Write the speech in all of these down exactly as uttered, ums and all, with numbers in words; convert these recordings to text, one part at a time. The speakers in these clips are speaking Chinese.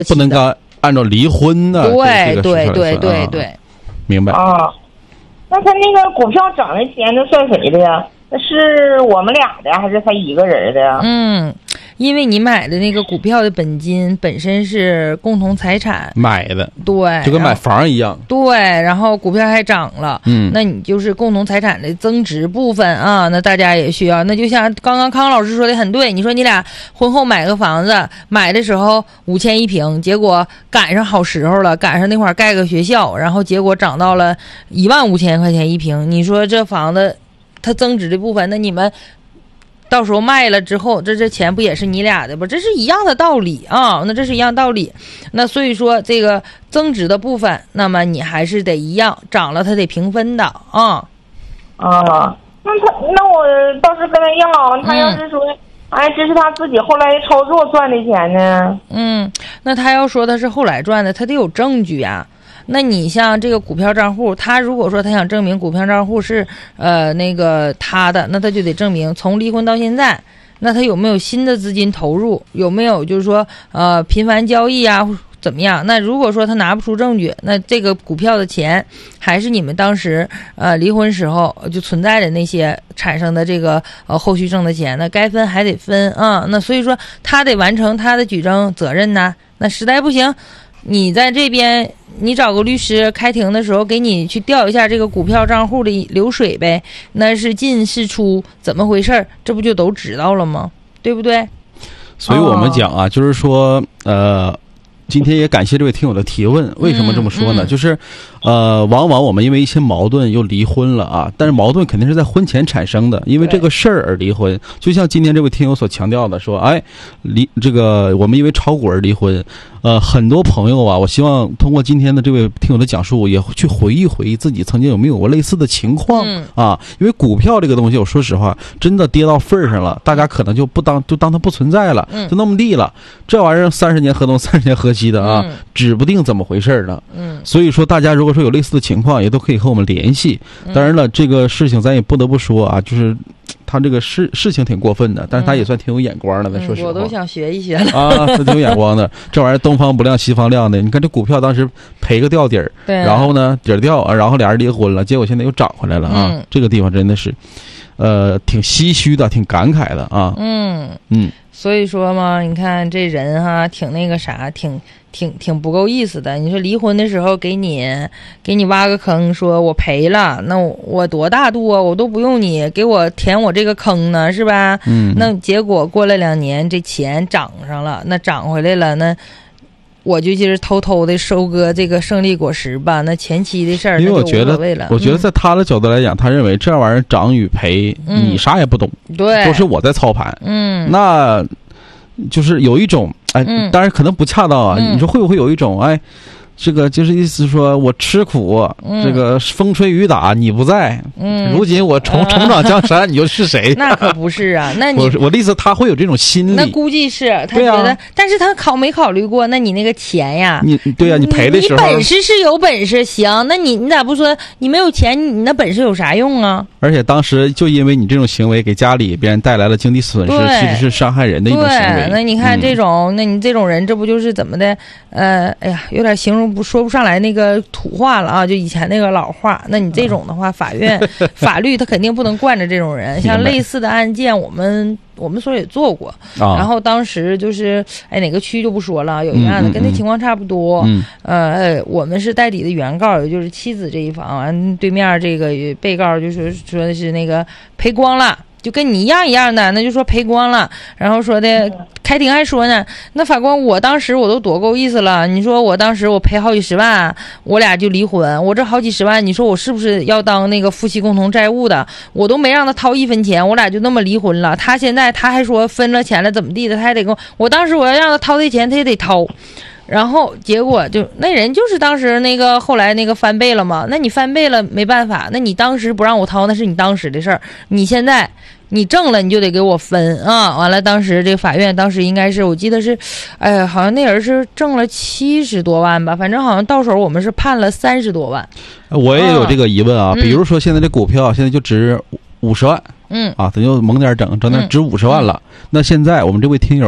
不能够按照离婚的。 对对对对对， 明白啊。那他那个股票涨的钱都算谁的呀？那是我们俩的还是他一个人的呀？ 嗯，因为你买的那个股票的本金本身是共同财产买的， 对， 就跟买房一样。 对，然后股票还涨了， 嗯， 那你就是共同财产的增值部分啊。那大家也需要，那就像刚刚康老师说的很对，你说你俩婚后买个房子，买的时候五千一平，结果赶上好时候了，赶上那会儿盖个学校，然后结果涨到了一万五千块钱一平，你说这房子它增值的部分，那你们到时候卖了之后，这这钱不也是你俩的不？这是一样的道理啊。那这是一样道理。那所以说这个增值的部分，那么你还是得一样，涨了它得平分的啊。 啊，那他那我倒是跟他要，他要是说，嗯、哎，这是他自己后来操作赚的钱呢。 嗯，那他要说他是后来赚的，他得有证据呀。那你像这个股票账户，他如果说他想证明股票账户是呃那个他的，那他就得证明从离婚到现在，那他有没有新的资金投入，有没有就是说呃频繁交易啊怎么样？那如果说他拿不出证据，那这个股票的钱还是你们当时呃离婚时候就存在的那些产生的这个呃后续挣的钱，那该分还得分啊。那所以说他得完成他的举证责任呐。那实在不行，你在这边你找个律师开庭的时候给你去调一下这个股票账户的流水呗，那是进是出怎么回事，这不就都知道了吗？对不对？ 所以我们讲啊、哦、就是说呃今天也感谢这位听友的提问。为什么这么说呢、嗯嗯、就是呃往往我们因为一些矛盾又离婚了啊，但是矛盾肯定是在婚前产生的，因为这个事儿而离婚。就像今天这位听友所强调的说，哎离这个我们因为炒股而离婚。呃，很多朋友啊，我希望通过今天的这位听友的讲述，也去回忆回忆自己曾经有没有过类似的情况、嗯、啊。因为股票这个东西，我说实话，真的跌到份儿上了，大家可能就不当就当它不存在了，就那么地了。这玩意儿三十年河东，三十年河西的啊，嗯、指不定怎么回事呢。嗯，所以说大家如果说有类似的情况，也都可以和我们联系。当然了，这个事情咱也不得不说啊，就是他这个事事情挺过分的，但是他也算挺有眼光的。咱、嗯、说实话， 我都想学一学了啊，他挺有眼光的。这玩意儿东方不亮西方亮的，你看这股票当时赔个掉底儿， 对、啊， 然后呢底儿掉，然后俩人离婚了，结果现在又涨回来了啊、嗯！这个地方真的是，呃，挺唏嘘的，挺感慨的啊。 嗯嗯， 所以说嘛，你看这人哈，挺那个啥，挺。挺挺不够意思的。你说离婚的时候给你给你挖个坑，说我赔了，那我我多大度啊，我都不用你给我填我这个坑呢，是吧？ 嗯。 那结果过了两年，这钱涨上了，那涨回来了，那我就就是偷偷的收割这个胜利果实吧。那前期的事儿， 因为我觉得，我觉得在他的角度来讲，嗯、他认为这玩意儿涨与赔，嗯、你啥也不懂， 对， 都是我在操盘。 嗯， 那就是有一种。哎，当然可能不恰当啊、嗯。你说会不会有一种哎，这个就是意思说我吃苦，嗯、这个风吹雨打你不在，嗯，如今我重成长江山，你就是谁？ 那可不是啊，那你我我的意思，他会有这种心理。 那估计是他觉得，啊、但是他考没考虑过？那你那个钱呀， 你对呀、啊，你赔的时候， 你本事是有本事，行，那你你咋不说你没有钱，你那本事有啥用啊？ 而且当时就因为你这种行为给家里边带来了经济损失，其实是伤害人的一种行为。 那你看这种，嗯、那你这种人，这不就是怎么的？呃，哎呀，有点形容不说不上来那个土话了啊，就以前那个老话。那你这种的话，法院法律他肯定不能惯着这种人。像类似的案件，我们我们所也做过。 啊、 然后当时就是哎哪个区就不说了，有一个案子跟那情况差不多。 嗯、 呃，我们是代理的原告，也就是妻子这一方，完对面这个被告就是说的是那个赔光了。就跟你一样一样的，那就说赔光了，然后说的开庭还说呢，那法官我当时我都多够意思了，你说我当时我赔好几十万，我俩就离婚，我这好几十万，你说我是不是要当那个夫妻共同债务的？我都没让他掏一分钱，我俩就那么离婚了，他现在他还说分了钱了怎么地的，他还得跟我，我当时我要让他掏这钱，他也得掏。然后结果就那人就是当时那个后来那个翻倍了嘛，那你翻倍了没办法，那你当时不让我掏那是你当时的事儿，你现在你挣了你就得给我分啊！完了，当时这个法院当时应该是我记得是，哎呀，好像那人是挣了七十多万吧，反正好像到手我们是判了三十多万。 我也有这个疑问啊，嗯、比如说现在这股票现在就值五十万， 嗯啊，咱就猛点整，整点值五十万了。 嗯、 那现在我们这位听友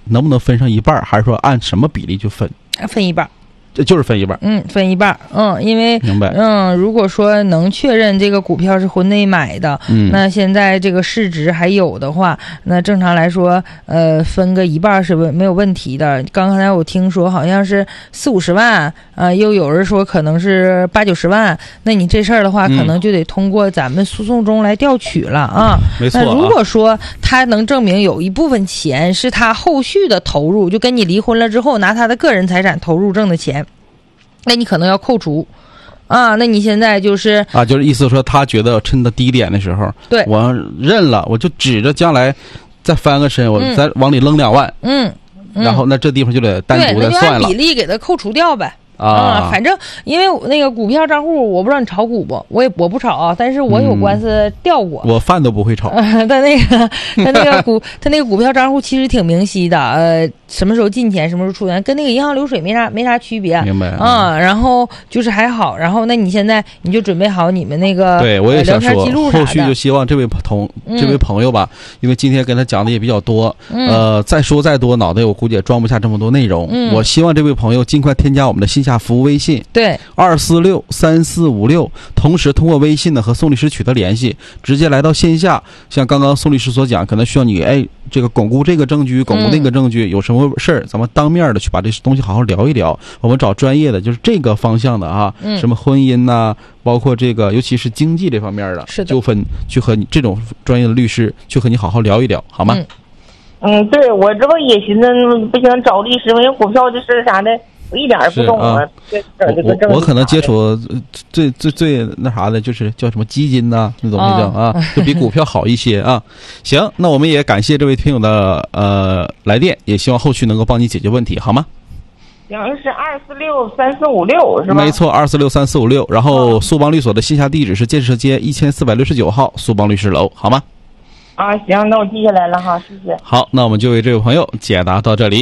能不能分上一半，还是说按什么比例就分？ 分一半。 这就是分一半， 嗯，分一半，嗯，因为明白， 嗯，如果说能确认这个股票是婚内买的， 嗯， 那现在这个市值还有的话，那正常来说，呃，分个一半是问没有问题的。刚才我听说好像是四五十万，呃，又有人说可能是八九十万，那你这事儿的话， 嗯、 可能就得通过咱们诉讼中来调取了啊。 没错、啊。 那如果说他能证明有一部分钱是他后续的投入，就跟你离婚了之后拿他的个人财产投入挣的钱。那你可能要扣除，啊，那你现在就是啊，就是意思说他觉得趁到低点的时候， 对， 我认了，我就指着将来再翻个身，我再往里扔两万， 嗯，嗯然后那这地方就得单独再算了， 对，那就按比例给他扣除掉呗。啊、嗯，反正因为那个股票账户，我不知道你炒股不？我也我不炒啊，但是我有官司调过。 嗯、我饭都不会炒。 他那个他那个股他那个股票账户其实挺明晰的，呃，什么时候进钱，什么时候出钱，跟那个银行流水没啥没啥区别。 明白啊、嗯？然后就是还好，然后那你现在你就准备好你们那个对我也想说， 聊天记录后续就希望这位同、嗯、这位朋友吧，因为今天跟他讲的也比较多， 嗯、 呃，再说再多，脑袋我估计也装不下这么多内容。 嗯、 我希望这位朋友尽快添加我们的线下服务微信。 对， 二四六三四五六，同时通过微信呢和宋律师取得联系，直接来到线下。像刚刚宋律师所讲，可能需要你哎这个巩固这个证据，巩固那个证据，嗯、有什么事儿，咱们当面的去把这东西好好聊一聊。我们找专业的，就是这个方向的啊， 嗯、 什么婚姻呐、啊，包括这个尤其是经济这方面的纠纷，去和你这种专业的律师去和你好好聊一聊，好吗？ 嗯， 嗯对我这不也寻思不行找律师，因为股票的事啥的。我一点也不懂啊！ 我我我可能接触最最最那啥的，就是叫什么基金呐、啊，那东西叫啊，就比股票好一些啊。行，那我们也感谢这位听友的呃来电，也希望后续能够帮你解决问题，好吗？ 行，是二四六三四五六是吧？ 没错，二四六三四五六。然后苏邦律所的线下地址是建设街一千四百六十九号苏邦律师楼，好吗？ 啊，行，那我记下来了哈，谢谢。 好，那我们就为这位朋友解答到这里。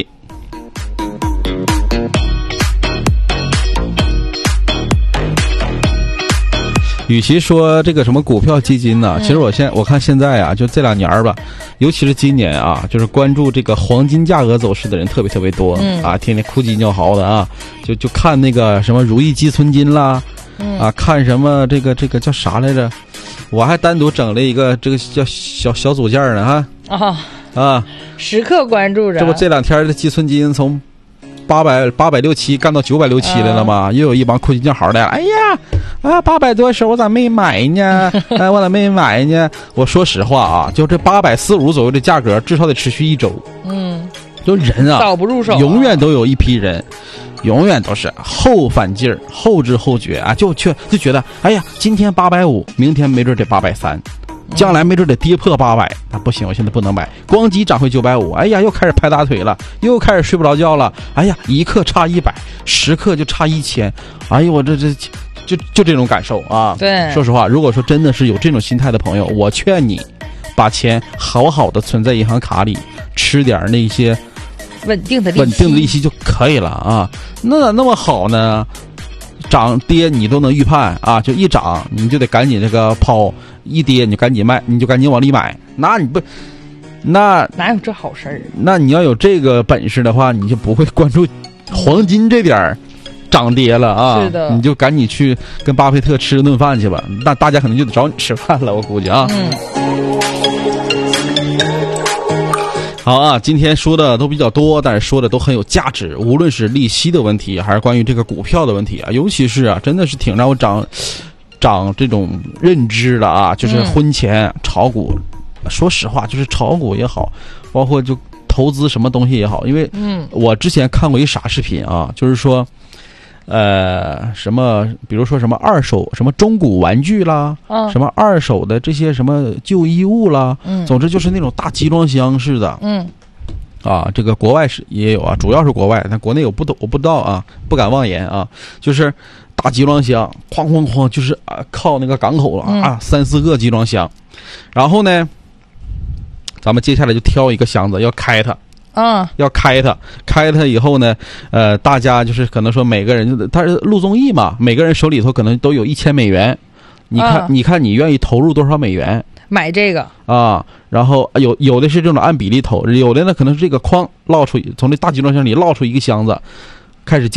与其说这个什么股票基金呢、啊，其实我现我看现在啊，就这两年吧，尤其是今年啊，就是关注这个黄金价格走势的人特别特别多、 嗯、 啊，天天哭鸡尿嚎的啊，就就看那个什么如意积存金啦， 嗯、 啊，看什么这个这个叫啥来着？我还单独整了一个这个叫小小组件呢哈啊啊， 时刻关注着。 这不这两天的积存金从八百八百六七干到九百六七来了吗？啊、又有一帮哭鸡尿嚎的，哎呀。啊，八百多时候我咋没买呢？哎，我咋没买呢？我说实话啊，就这八百四五左右的价格，至少得持续一周。 嗯， 就人啊， 倒不入手、啊， 永远都有一批人，永远都是后反劲儿、后知后觉啊，就却就觉得，哎呀，今天八百五，明天没准得八百三，将来没准得跌破八百，那不行，我现在不能买。光机涨回九百五，哎呀，又开始拍大腿了，又开始睡不着觉了。哎呀，一克差一百，十克就差一千，哎呦，我这这。就就这种感受啊！ 对， 说实话，如果说真的是有这种心态的朋友，我劝你把钱好好的存在银行卡里，吃点那些稳定的利息稳定的利息就可以了啊！那咋那么好呢？涨跌你都能预判啊！就一涨你就得赶紧这个抛，一跌你就赶紧卖，你就赶紧往里买。那你不那哪有这好事儿？ 那你要有这个本事的话，你就不会关注黄金这点儿。涨跌了啊！ 是的， 你就赶紧去跟巴菲特吃顿饭去吧。那大家可能就得找你吃饭了，我估计啊。 嗯。 好啊，今天说的都比较多，但是说的都很有价值。无论是利息的问题，还是关于这个股票的问题啊，尤其是啊，真的是挺让我长长这种认知的啊。就是婚前、嗯、炒股，说实话，就是炒股也好，包括就投资什么东西也好，因为嗯， 我之前看过一傻视频啊，就是说。呃，什么，比如说什么二手什么中古玩具啦， 嗯、 什么二手的这些什么旧衣物啦， 嗯， 总之就是那种大集装箱似的， 嗯， 啊，这个国外是也有啊，主要是国外，但国内我不懂，我不知道啊，不敢妄言啊，就是大集装箱，哐哐哐，就是啊，靠那个港口啊， 嗯、 啊，三四个集装箱，然后呢，咱们接下来就挑一个箱子要开它。 啊， 要开它，开它以后呢，呃，大家就是可能说每个人，他是录综艺嘛，每个人手里头可能都有一千美元，你看， 啊、 你看你愿意投入多少美元买这个啊？然后有有的是这种按比例投，有的呢可能是这个框捞出从这大集装箱里捞出一个箱子，开始